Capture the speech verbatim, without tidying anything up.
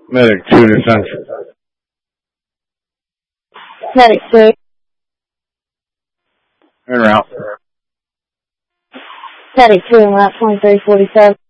Medic two to Central. Medic two. En route. Medic two on route twenty-three forty-seven.